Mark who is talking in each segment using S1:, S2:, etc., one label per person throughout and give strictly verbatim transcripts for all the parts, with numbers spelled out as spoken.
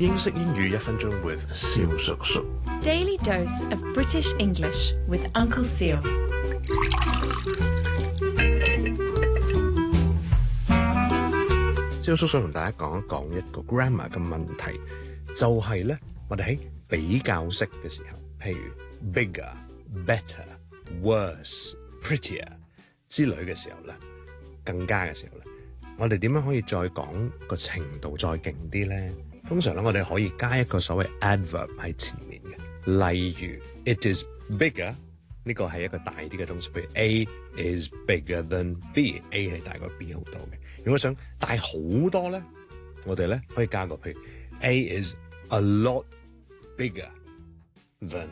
S1: 英式英語一分鐘 with 蕭叔叔。
S2: Daily dose of British English with Uncle Seal。
S1: 蕭叔叔同大家講一講一個 grammar 嘅問題，就係、是、咧，我哋喺比較式嘅時候，譬如 bigger、better、worse、prettier 之類嘅時候咧，更加嘅時候咧，我哋點樣可以再講個程度再勁啲咧？通常咧，我哋可以加一個所謂 adverb 喺前面嘅，例如 it is bigger， 呢個係一個大啲嘅東西，譬如 A is bigger than B，A 係大過 B 好多嘅。如果想大好多咧，我哋咧可以加個譬如 A is a lot bigger than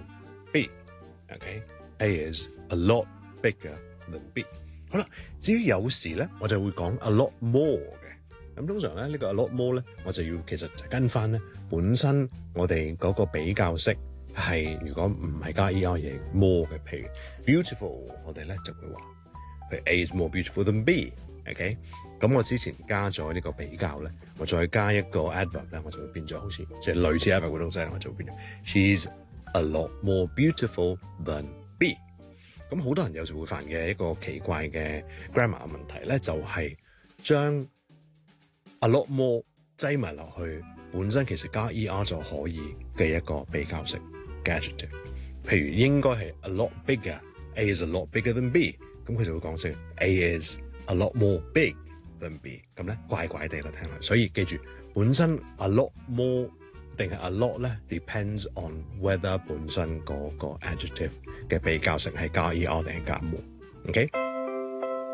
S1: B，OK？A is a lot bigger than B。好啦，至於有時咧，我就會講 a lot more 嘅。咁通常咧，呢個 a lot more 咧，我就要其實就跟翻咧本身我哋嗰個比較式係，如果唔係加 er 嘢 more 嘅，譬如 beautiful， 我哋咧就會話譬如 A is more beautiful than B，OK？咁我之前加咗呢個比較咧，我再加一個 adverb 咧，我就會變咗好似即係類似 adverb 嘅東西，我就會變咗 She's a lot more beautiful than B。咁好多人有時會犯嘅一個奇怪嘅 grammar 問題咧，就係將 a lot more 擠埋落去，本身其實加 er 就可以嘅一個比較式嘅 adjective。譬如應該係 a lot bigger，A is a lot bigger than B， 咁佢就會講成 A is a lot more big than B， 咁咧怪怪地啦聽落。所以記住，本身 a lot more 定係 a lot 咧 ，depends on whether 本身嗰個 adjective 嘅比較式係加 er 定係加 more。OK？